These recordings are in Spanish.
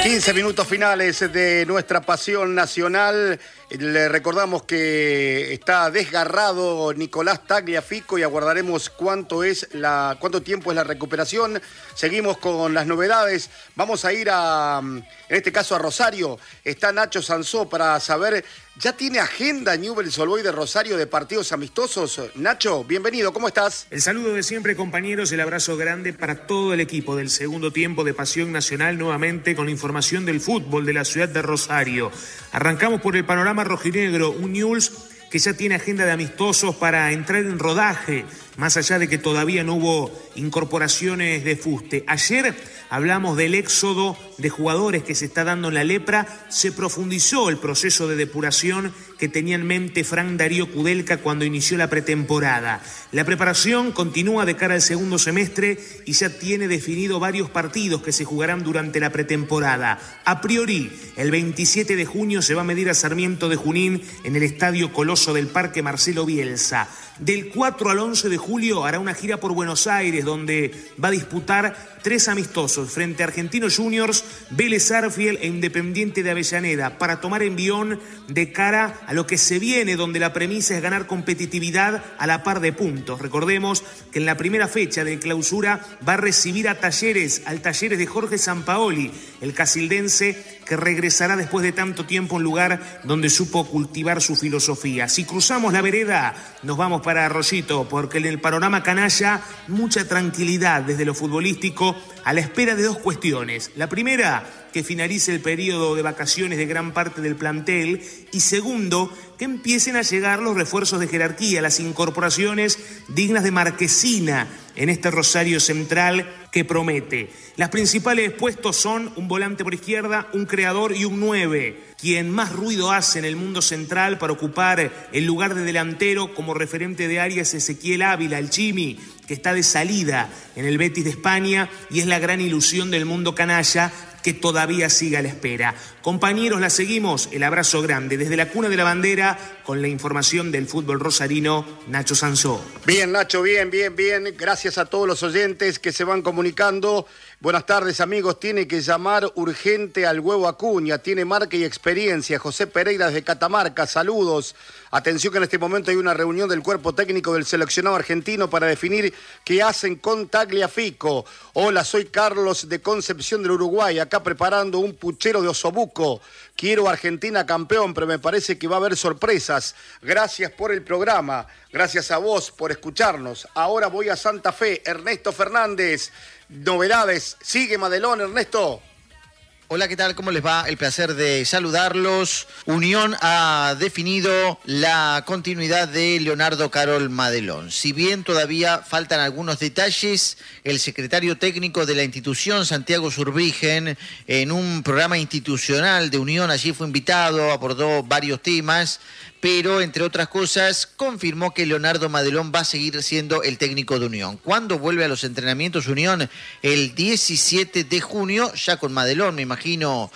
15 minutos finales de nuestra pasión nacional. Le recordamos que está desgarrado Nicolás Tagliafico y aguardaremos cuánto tiempo es la recuperación. Seguimos con las novedades. Vamos a ir en este caso a Rosario. Está Nacho Sansó para saber, ¿ya tiene agenda Newell's Old Boys de Rosario de partidos amistosos? Nacho, bienvenido, ¿cómo estás? El saludo de siempre, compañeros, el abrazo grande para todo el equipo del segundo tiempo de Pasión Nacional, nuevamente con la información del fútbol de la ciudad de Rosario. Arrancamos por el panorama rojinegro, un Newell's que ya tiene agenda de amistosos para entrar en rodaje, más allá de que todavía no hubo incorporaciones de fuste. Ayer hablamos del éxodo de jugadores que se está dando en la Lepra, se profundizó el proceso de depuración que tenía en mente Frank Darío Kudelka cuando inició la pretemporada. La preparación continúa de cara al segundo semestre y ya tiene definido varios partidos que se jugarán durante la pretemporada. A priori, el 27 de junio se va a medir a Sarmiento de Junín en el Estadio Coloso del Parque Marcelo Bielsa. Del 4 al 11 de julio hará una gira por Buenos Aires, donde va a disputar 3 amistosos frente a Argentinos Juniors, Vélez Sarsfield e Independiente de Avellaneda, para tomar envión de cara a lo que se viene, donde la premisa es ganar competitividad a la par de puntos. Recordemos que en la primera fecha de clausura va a recibir al Talleres de Jorge Sampaoli, el casildense, que regresará después de tanto tiempo a un lugar donde supo cultivar su filosofía. Si cruzamos la vereda, nos vamos para Arroyito, porque en el panorama canalla, mucha tranquilidad desde lo futbolístico, a la espera de 2 cuestiones. La primera, que finalice el periodo de vacaciones de gran parte del plantel, y segundo, que empiecen a llegar los refuerzos de jerarquía, las incorporaciones dignas de Marquesina en este Rosario Central que promete. Las principales puestos son un volante por izquierda, un creador y un 9. Quien más ruido hace en el mundo central para ocupar el lugar de delantero como referente de área es Ezequiel Ávila, el Chimi, que está de salida en el Betis de España y es la gran ilusión del mundo canalla, que todavía sigue a la espera. Compañeros, la seguimos. El abrazo grande desde la cuna de la bandera con la información del fútbol rosarino, Nacho Sansó. Bien, Nacho, bien. Gracias a todos los oyentes que se van comunicando. Buenas tardes, amigos. Tiene que llamar urgente al Huevo Acuña. Tiene marca y experiencia. José Pereira desde Catamarca. Saludos. Atención que en este momento hay una reunión del cuerpo técnico del seleccionado argentino para definir qué hacen con Tagliafico. Hola, soy Carlos de Concepción del Uruguay. Acá preparando un puchero de osobuco. Quiero Argentina campeón, pero me parece que va a haber sorpresas. Gracias por el programa. Gracias a vos por escucharnos. Ahora voy a Santa Fe. Ernesto Fernández. Novedades. Sigue Madelón, Ernesto. Hola, ¿qué tal? ¿Cómo les va? El placer de saludarlos. Unión ha definido la continuidad de Leonardo Carol Madelón. Si bien todavía faltan algunos detalles, el secretario técnico de la institución, Santiago Zurbriggen, en un programa institucional de Unión, allí fue invitado, abordó varios temas, pero entre otras cosas confirmó que Leonardo Madelón va a seguir siendo el técnico de Unión. ¿Cuándo vuelve a los entrenamientos Unión? El 17 de junio, ya con Madelón, me imagino,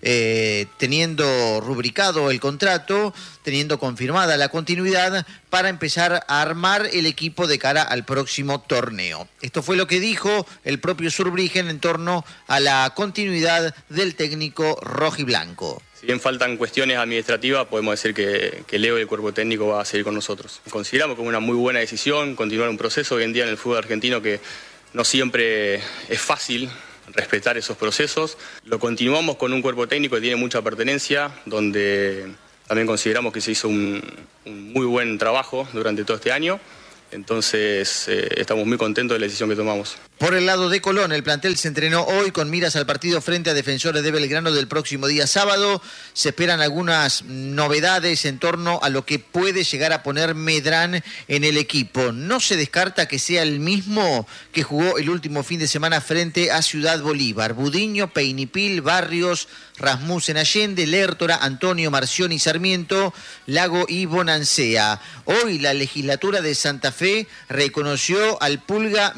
teniendo rubricado el contrato, teniendo confirmada la continuidad para empezar a armar el equipo de cara al próximo torneo. Esto fue lo que dijo el propio Zurbriggen en torno a la continuidad del técnico rojiblanco. Si bien faltan cuestiones administrativas, podemos decir que Leo y el cuerpo técnico va a seguir con nosotros. Consideramos como una muy buena decisión continuar un proceso hoy en día en el fútbol argentino que no siempre es fácil respetar esos procesos. Lo continuamos con un cuerpo técnico que tiene mucha pertenencia, donde también consideramos que se hizo un muy buen trabajo durante todo este año. Entonces estamos muy contentos de la decisión que tomamos. Por el lado de Colón, el plantel se entrenó hoy con miras al partido frente a Defensores de Belgrano del próximo día sábado. Se esperan algunas novedades en torno a lo que puede llegar a poner Medrán en el equipo. No se descarta que sea el mismo que jugó el último fin de semana frente a Ciudad Bolívar. Budiño, Peinipil, Barrios, Rasmussen, Allende, Lertora, Antonio, Marcioni, Sarmiento, Lago y Bonancea. Hoy la legislatura de Santa Fe reconoció al Pulga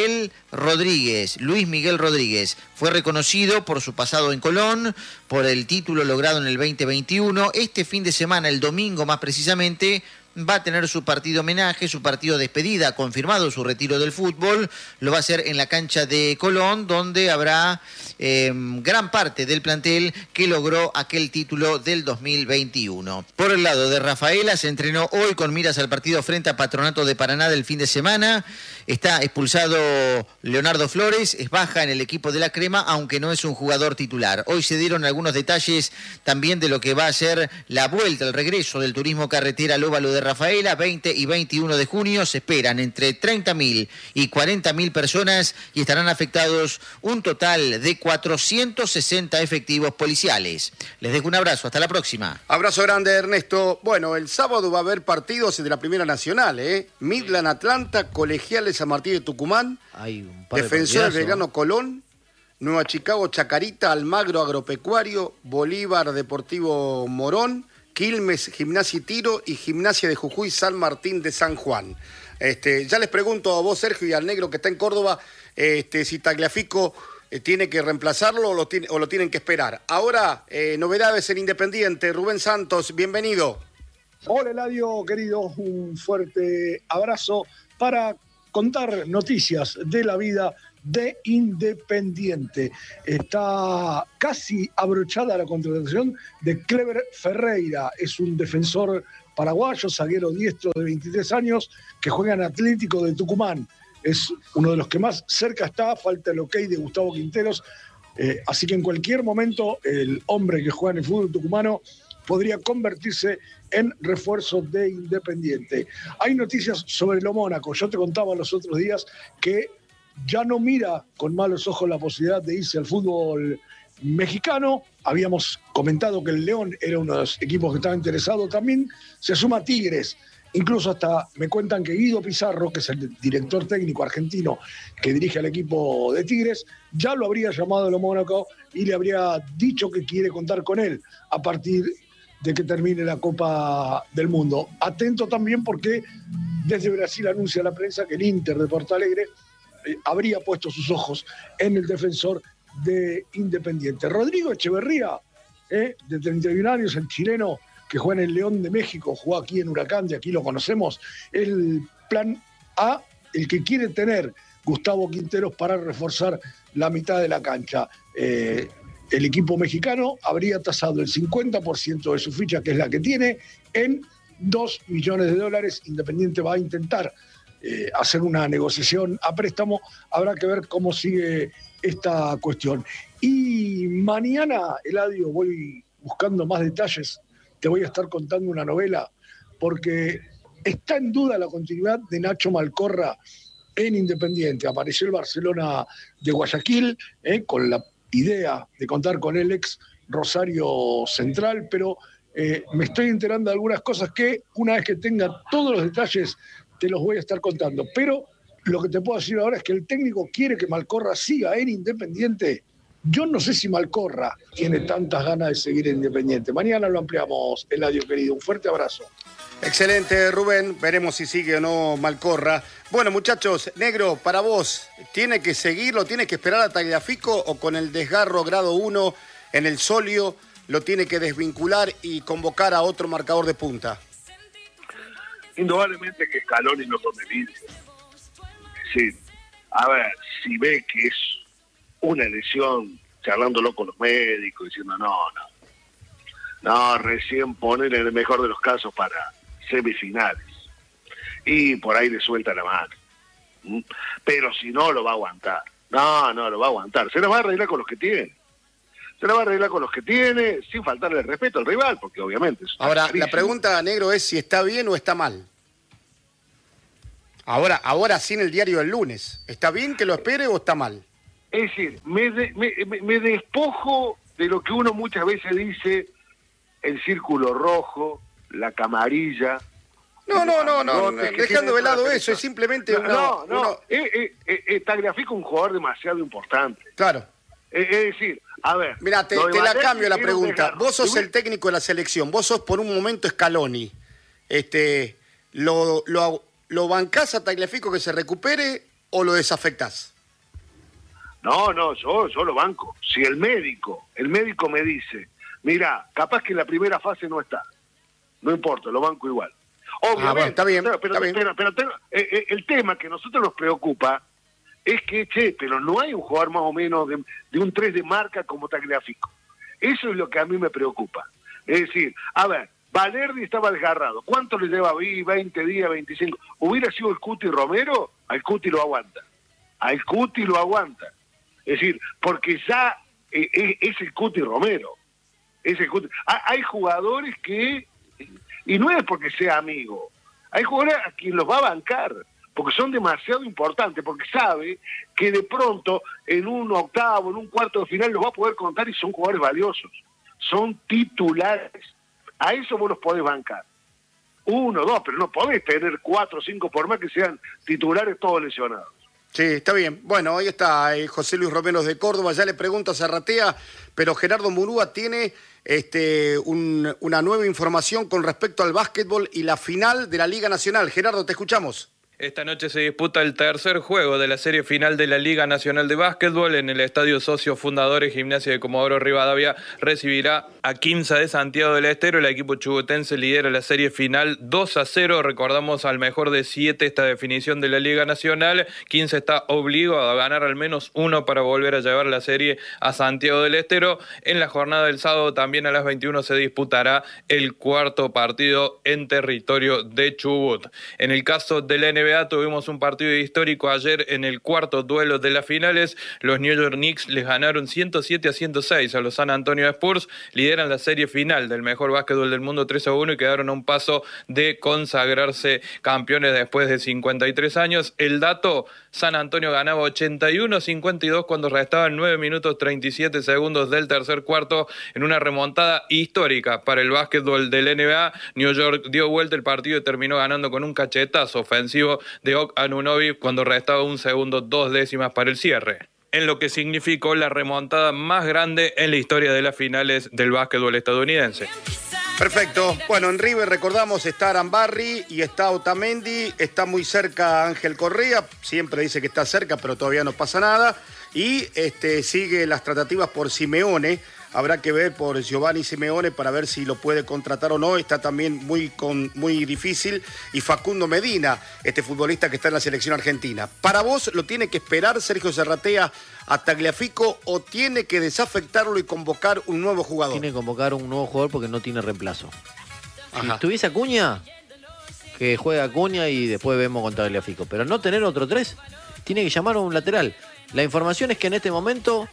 Luis Miguel Rodríguez. Fue reconocido por su pasado en Colón, por el título logrado en el 2021. Este fin de semana, el domingo más precisamente, va a tener su partido homenaje, su partido despedida, ha confirmado su retiro del fútbol, lo va a hacer en la cancha de Colón, donde habrá gran parte del plantel que logró aquel título del 2021. Por el lado de Rafaela, se entrenó hoy con miras al partido frente a Patronato de Paraná del fin de semana. Está expulsado Leonardo Flores, es baja en el equipo de la Crema, aunque no es un jugador titular. Hoy se dieron algunos detalles también de lo que va a ser la vuelta, el regreso del turismo carretera al óvalo de Rafaela, 20 y 21 de junio. Se esperan entre 30.000 y 40.000 personas y estarán afectados un total de 460 efectivos policiales. Les dejo un abrazo, hasta la próxima. Abrazo grande, Ernesto. Bueno, el sábado va a haber partidos de la Primera Nacional, Midland Atlanta, Colegiales San Martín de Tucumán, Defensores Belgrano Colón, Nueva Chicago Chacarita, Almagro Agropecuario, Bolívar Deportivo Morón, Quilmes Gimnasia y Tiro y Gimnasia de Jujuy San Martín de San Juan. Ya les pregunto a vos, Sergio, y al negro que está en Córdoba, si Tagliafico tiene que reemplazarlo o lo tienen que esperar. Ahora, novedades en Independiente. Rubén Santos, bienvenido. Hola, Eladio, querido, un fuerte abrazo para contar noticias de la vida de Independiente. Está casi abrochada la contratación de Clever Ferreira. Es un defensor paraguayo, zaguero diestro de 23 años, que juega en Atlético de Tucumán. Es uno de los que más cerca está, falta el ok de Gustavo Quinteros. Así que en cualquier momento el hombre que juega en el fútbol tucumano podría convertirse en refuerzo de Independiente. Hay noticias sobre lo Mónaco. Yo te contaba los otros días que ya no mira con malos ojos la posibilidad de irse al fútbol mexicano. Habíamos comentado que el León era uno de los equipos que estaba interesado. También se suma Tigres. Incluso hasta me cuentan que Guido Pizarro, que es el director técnico argentino que dirige al equipo de Tigres, ya lo habría llamado a lo Mónaco y le habría dicho que quiere contar con él a partir de que termine la Copa del Mundo. Atento también porque desde Brasil anuncia la prensa que el Inter de Porto Alegre habría puesto sus ojos en el defensor de Independiente. Rodrigo Echeverría, de 31 años, el chileno que juega en el León de México, jugó aquí en Huracán, de aquí lo conocemos, el plan A, el que quiere tener Gustavo Quinteros para reforzar la mitad de la cancha. El equipo mexicano habría tasado el 50% de su ficha, que es la que tiene, en $2 millones. Independiente va a intentar hacer una negociación a préstamo. Habrá que ver cómo sigue esta cuestión. Y mañana, Eladio, voy buscando más detalles. Te voy a estar contando una novela, porque está en duda la continuidad de Nacho Malcorra en Independiente. Apareció el Barcelona de Guayaquil con la idea de contar con el ex Rosario Central, pero me estoy enterando de algunas cosas que una vez que tenga todos los detalles te los voy a estar contando. Pero lo que te puedo decir ahora es que el técnico quiere que Malcorra siga en Independiente. Yo no sé si Malcorra tiene tantas ganas de seguir en Independiente. Mañana lo ampliamos, Eladio querido. Un fuerte abrazo. Excelente, Rubén. Veremos si sigue o no Malcorra. Bueno, muchachos, negro, para vos, ¿tiene que seguirlo, tiene que esperar a Tagliafico o con el desgarro grado 1 en el solio lo tiene que desvincular y convocar a otro marcador de punta? Indudablemente que Scaloni no tome vidrio. Es decir, a ver, si ve que es una lesión, charlándolo con los médicos, diciendo no, recién poner en el mejor de los casos para semifinales. Y por ahí le suelta la mano. Pero si no, lo va a aguantar. No, lo va a aguantar. Se la va a arreglar con los que tiene. Sin faltarle el respeto al rival, porque obviamente... Ahora, la pregunta, negro, es si está bien o está mal. Ahora sí, en el diario del lunes. ¿Está bien que lo espere o está mal? Es decir, me despojo de lo que uno muchas veces dice, el círculo rojo, la camarilla. No, dejando de lado eso, es simplemente Tagliafico un jugador demasiado importante. Claro. Es decir, a ver... Mirá, te la cambio la pregunta. Vos sos el técnico de la selección, vos sos por un momento Scaloni. ¿Lo bancás a Tagliafico que se recupere o lo desafectás? No, yo lo banco. Si el médico me dice, mirá, capaz que en la primera fase no está, no importa, lo banco igual. Obviamente, bueno, está bien, pero, está bien. pero el tema que a nosotros nos preocupa es que, pero no hay un jugador más o menos de un 3 de marca como Tagliafico. Eso es lo que a mí me preocupa. Es decir, a ver, Valerdi estaba desgarrado. ¿Cuánto le lleva? 20 días, 25. ¿Hubiera sido el Cuti Romero? Al Cuti lo aguanta. Al Cuti lo aguanta. Es decir, porque ya es el Cuti Romero. Es el Cuti. Hay jugadores que, y no es porque sea amigo, hay jugadores a quien los va a bancar, porque son demasiado importantes, porque sabe que de pronto en un octavo, en un cuarto de final los va a poder contar y son jugadores valiosos. Son titulares. A eso vos los podés bancar. 1, 2, pero no podés tener 4 o 5 por más que sean titulares todos lesionados. Sí, está bien. Bueno, ahí está José Luis Romero de Córdoba. Ya le pregunto a Zarratea, pero Gerardo Murúa tiene una nueva información con respecto al básquetbol y la final de la Liga Nacional. Gerardo, te escuchamos. Esta noche se disputa el tercer juego de la serie final de la Liga Nacional de Básquetbol en el Estadio Socios Fundadores. Gimnasia de Comodoro Rivadavia recibirá a Quimsa de Santiago del Estero. El equipo chubutense lidera la serie final 2-0. Recordamos al mejor de 7 esta definición de la Liga Nacional. Quimsa está obligado a ganar al menos 1 para volver a llevar la serie a Santiago del Estero. En la jornada del sábado también a las 21 se disputará el cuarto partido en territorio de Chubut. En el caso de la NBA tuvimos un partido histórico ayer en el cuarto duelo de las finales. Los New York Knicks les ganaron 107-106 a los San Antonio Spurs. Lideran la serie final del mejor básquetbol del mundo 3-1 y quedaron a un paso de consagrarse campeones después de 53 años. El dato: San Antonio ganaba 81-52 cuando restaban 9 minutos 37 segundos del tercer cuarto en una remontada histórica para el básquetbol del NBA. New York dio vuelta el partido y terminó ganando con un cachetazo ofensivo de Og Anunoby cuando restaba 1 segundo 2 décimas para el cierre, en lo que significó la remontada más grande en la historia de las finales del básquetbol estadounidense. Perfecto. Bueno, en River recordamos está Arambarri y está Otamendi, está muy cerca Ángel Correa, siempre dice que está cerca, pero todavía no pasa nada, y sigue las tratativas por Simeone. Habrá que ver por Giovanni Simeone para ver si lo puede contratar o no. Está también muy difícil. Y Facundo Medina, este futbolista que está en la selección argentina. ¿Para vos lo tiene que esperar Sergio Zarratea a Tagliafico o tiene que desafectarlo y convocar un nuevo jugador? Tiene que convocar un nuevo jugador porque no tiene reemplazo. Ajá. Si estuviese Acuña, que juegue Acuña y después vemos con Tagliafico. Pero no tener otro 3, tiene que llamar a un lateral. La información es que en este momento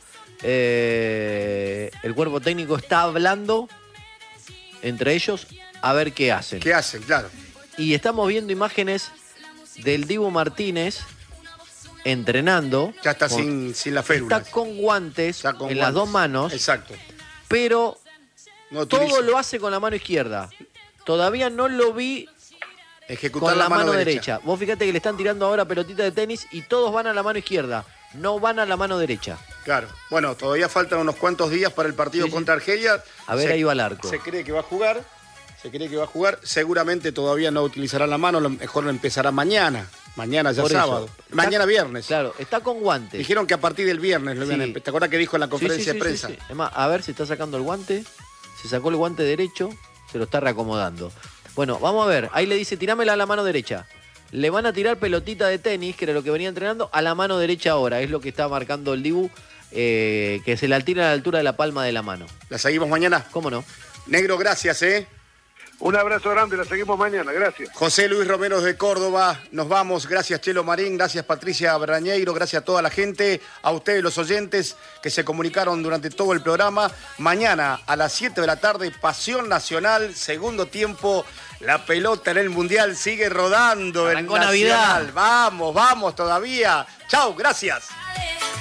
el cuerpo técnico está hablando entre ellos a ver qué hacen. ¿Qué hacen? Claro. Y estamos viendo imágenes del Dibu Martínez entrenando. Ya está sin la férula. Está con guantes las dos manos. Exacto. Pero no todo lo hace con la mano izquierda. Todavía no lo vi ejecutar con la mano derecha. Vos fíjate que le están tirando ahora pelotitas de tenis y todos van a la mano izquierda. No van a la mano derecha. Claro. Bueno, todavía faltan unos cuantos días para el partido contra Argelia. A ver, ahí va el arco. Se cree que va a jugar. Seguramente todavía no utilizará la mano. Lo mejor lo empezará mañana. Mañana ya sábado. Mañana viernes. Claro, está con guantes. Dijeron que a partir del viernes lo iban a empezar. ¿Te acuerdas que dijo en la conferencia de prensa? Es más, a ver si está sacando el guante. Se sacó el guante derecho. Se lo está reacomodando. Bueno, vamos a ver. Ahí le dice, tirámela a la mano derecha. Le van a tirar pelotita de tenis, que era lo que venía entrenando, a la mano derecha ahora. Es lo que está marcando el Dibu, que se la tira a la altura de la palma de la mano. ¿La seguimos mañana? ¿Cómo no? Negro, gracias, Un abrazo grande, la seguimos mañana, gracias. José Luis Romero de Córdoba, nos vamos. Gracias, Chelo Marín, gracias, Patricia Brañeiro, gracias a toda la gente, a ustedes los oyentes que se comunicaron durante todo el programa. Mañana a las 7 de la tarde, Pasión Nacional, segundo tiempo. La pelota en el Mundial sigue rodando. Arrancó en Navidad. Nacional. Vamos todavía. Chau, gracias.